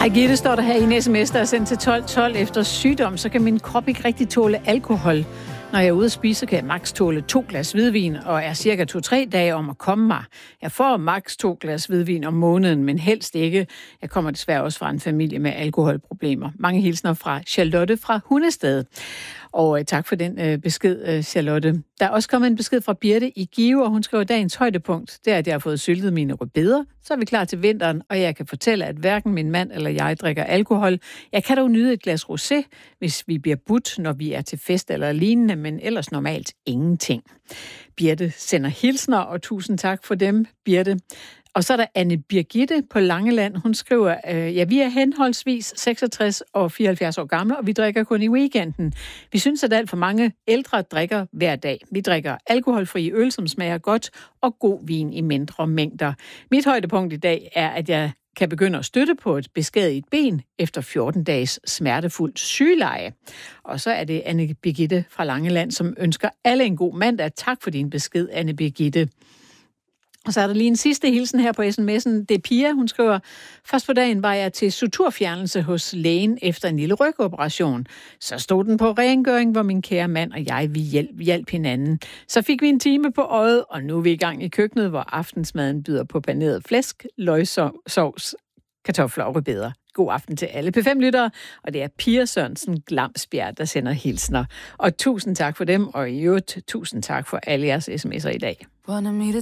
Hej Gitte, står der her i en sms, der er sendt til 1212. Efter sygdom, så kan min krop ikke rigtig tåle alkohol. Når jeg er ude at spise, så kan jeg maks tåle 2 glas hvidvin, og er cirka 2-3 dage om at komme mig. Jeg får maks 2 glas hvidvin om måneden, men helst ikke. Jeg kommer desværre også fra en familie med alkoholproblemer. Mange hilsner fra Charlotte fra Hundested. Og tak for den besked, Charlotte. Der er også kommet en besked fra Birte i Give, og hun skriver, dagens højdepunkt, det er, at jeg har fået syltet mine rødbeder. Så er vi klar til vinteren, og jeg kan fortælle, at hverken min mand eller jeg drikker alkohol. Jeg kan dog nyde et glas rosé, hvis vi bliver budt, når vi er til fest eller lignende, men ellers normalt ingenting. Birte sender hilsner, og tusind tak for dem, Birte. Og så er der Anne Birgitte på Langeland. Hun skriver, ja, vi er henholdsvis 66 og 74 år gamle, og vi drikker kun i weekenden. Vi synes, at alt for mange ældre drikker hver dag. Vi drikker alkoholfri øl, som smager godt, og god vin i mindre mængder. Mit højdepunkt i dag er, at jeg kan begynde at støtte på et beskadiget ben efter 14 dages smertefuldt sygeleje. Og så er det Anne Birgitte fra Langeland, som ønsker alle en god mandag. Tak for din besked, Anne Birgitte. Og så er der lige en sidste hilsen her på sms'en. Det er Pia, hun skriver, først på dagen var jeg til suturfjernelse hos lægen efter en lille rygoperation. Så stod den på rengøring, hvor min kære mand og jeg vi hjalp hinanden. Så fik vi en time på øjet, og nu er vi i gang i køkkenet, hvor aftensmaden byder på paneret flæsk, løgsovs, kartofler og rødbeder. God aften til alle P5-lyttere, og det er Pia Sørensen Glamsbjerg, der sender hilsner. Og tusind tak for dem, og i øvrigt tusind tak for alle jeres sms'er i dag. Wanted me to